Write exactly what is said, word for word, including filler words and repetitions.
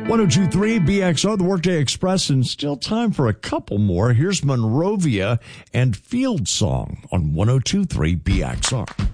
ten twenty-three B X R, the Workday Express, and still time for a couple more. Here's Monrovia and Field Song on ten twenty-three B X R.